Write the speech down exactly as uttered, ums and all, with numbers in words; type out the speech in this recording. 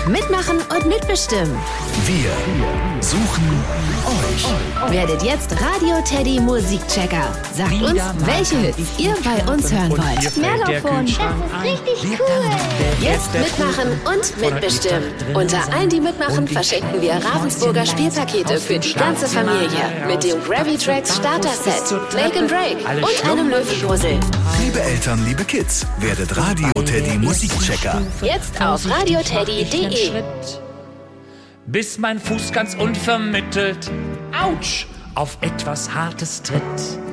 Mitmachen und mitbestimmen. Wir suchen euch. Werdet jetzt Radio Teddy Musikchecker. Sagt uns, welche Hits ihr bei uns hören wollt. Melofon, das ist richtig cool. Jetzt mitmachen und mitbestimmen. Unter allen, die mitmachen, verschenken wir Ravensburger Spielpakete für die ganze Familie. Mit dem Gravitrax Starter-Set, Make and Break und einem Löwenpuzzle. Liebe Eltern, liebe Kids, werdet Radio Teddy Musikchecker. Jetzt auf radioteddy punkt de. Bis mein Fuß ganz unvermittelt, ouch, auf etwas Hartes tritt.